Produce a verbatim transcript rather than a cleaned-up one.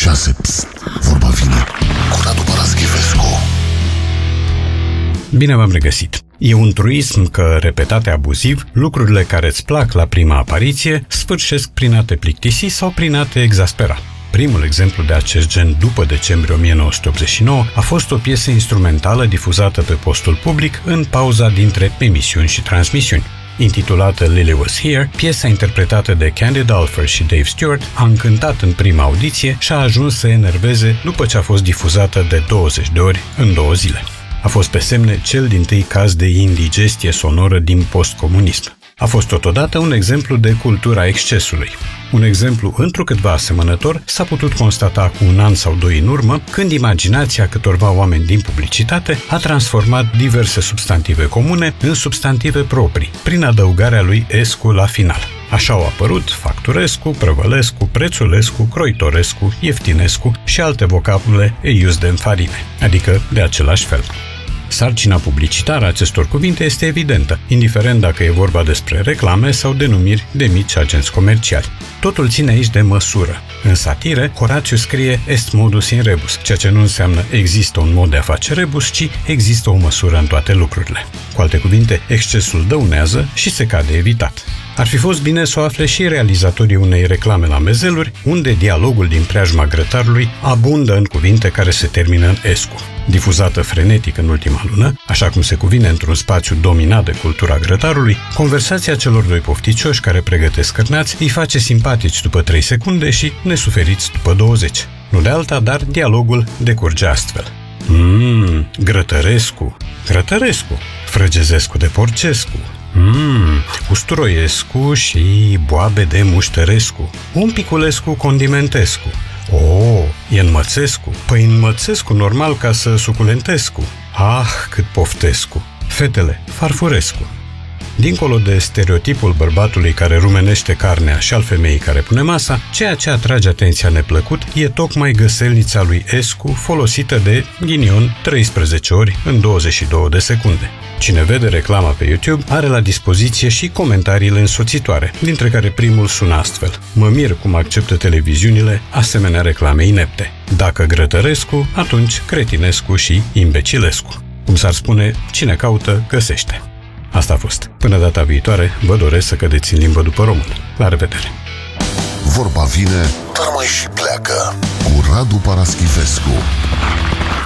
șase. Psst, vorba vine cu Radu Paraschivescu. Bine v-am regăsit. E un truism că, repetate abuziv, lucrurile care îți plac la prima apariție sfârșesc prin a te plictisi sau prin a te exaspera. Primul exemplu de acest gen după decembrie o mie nouă sute optzeci și nouă a fost o piesă instrumentală difuzată pe postul public în pauza dintre emisiuni și transmisiuni. Intitulată Lily Was Here, piesa interpretată de Candy Dulfer și Dave Stewart a încântat în prima audiție și a ajuns să enerveze după ce a fost difuzată de douăzeci de ori în două zile. A fost pe semne cel dintâi caz de indigestie sonoră din postcomunism. A fost totodată un exemplu de cultura excesului. Un exemplu întrucâtva asemănător s-a putut constata cu un an sau doi în urmă, când imaginația câtorva oameni din publicitate a transformat diverse substantive comune în substantive proprii, prin adăugarea lui escu la final. Așa au apărut facturescu, prăvălescu, prețulescu, croitorescu, ieftinescu și alte vocabule eius în farine, adică de același fel. Sarcina publicitară a acestor cuvinte este evidentă, indiferent dacă e vorba despre reclame sau denumiri de mici agenți comerciali. Totul ține aici de măsură. În satire, Horațiu scrie est modus in rebus, ceea ce nu înseamnă există un mod de a face rebus, ci există o măsură în toate lucrurile. Cu alte cuvinte, excesul dăunează și se cade evitat. Ar fi fost bine să o afle și realizatorii unei reclame la mezeluri, unde dialogul din preajma grătarului abundă în cuvinte care se termină în escu. Difuzată frenetic în ultima lună, așa cum se cuvine într-un spațiu dominat de cultura grătarului, conversația celor doi pofticioși care pregătesc cârnați îi face simpatici după trei secunde și nesuferiți după douăzeci. Nu de alta, dar dialogul decurge astfel. Mmm, Grătărescu, Grătărescu, Frăgezescu de Porcescu, Mmm, Usturoiescu și boabe de Muștărescu, un piculescu condimentescu. Oh, e înmățescu. Păi înmățescu normal ca să suculentescu. Ah, cât poftescu. Fetele, Farfurescu. Dincolo de stereotipul bărbatului care rumenește carnea și al femeii care pune masa, ceea ce atrage atenția neplăcut e tocmai găselnița lui Escu folosită de, ghinion, treisprezece ori în douăzeci și două de secunde. Cine vede reclama pe YouTube are la dispoziție și comentariile însoțitoare, dintre care primul sună astfel. Mă mir cum acceptă televiziunile asemenea reclame inepte. Dacă Grătărescu, atunci Cretinescu și Imbecilescu. Cum s-ar spune, cine caută, găsește. Asta a fost. Până data viitoare, vă doresc să cădeți în limbă după român. La revedere! Vorba vine, dar mai și pleacă cu Radu Paraschivescu.